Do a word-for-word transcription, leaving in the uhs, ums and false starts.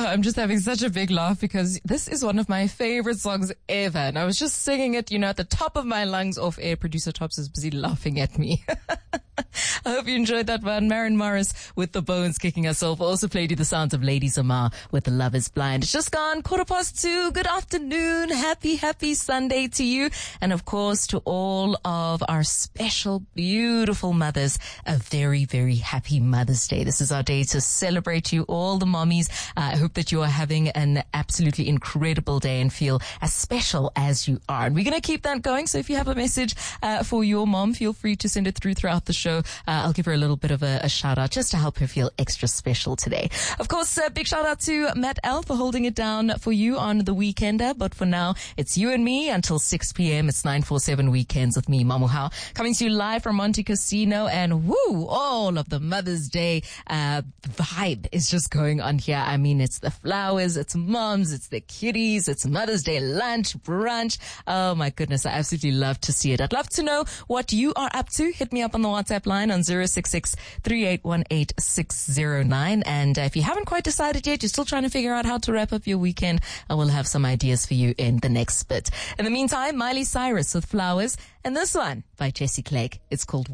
I'm just having such a big laugh because this is one of my favorite songs ever. And I was just singing it, you know, at the top of my lungs off air. Producer Tops is busy laughing at me. I hope you enjoyed that one. Maren Morris with The Bones kicking us off. Also played you the sounds of Lady Zamar with The Love is Blind. It's just gone quarter past two. Good afternoon. Happy, happy Sunday to you. And of course, to all of our special, beautiful mothers, a very, very happy Mother's Day. This is our day to celebrate you, all the mommies. Uh, I hope that you are having an absolutely incredible day and feel as special as you are. And we're going to keep that going. So if you have a message uh, for your mom, feel free to send it through throughout the show. Uh, I'll give her a little bit of a, a shout out just to help her feel extra special today. Of course, uh, big shout out to Matt L for holding it down for you on the Weekender. But for now, it's you and me until six p.m. It's nine four seven Weekends with me, Mamuhao, coming to you live from Monte Casino. And woo, all of the Mother's Day uh, vibe is just going on here. I mean, it's the flowers, it's moms, it's the kiddies, it's Mother's Day lunch, brunch. Oh my goodness, I absolutely love to see it. I'd love to know what you are up to. Hit me up on the WhatsApp line on zero six six, three eight one eight, six zero nine. And uh, if you haven't quite decided yet, you're still trying to figure out how to wrap up your weekend, I will have some ideas for you in the next bit. In the meantime, Miley Cyrus with Flowers, and this one by Jessie Clegg. It's called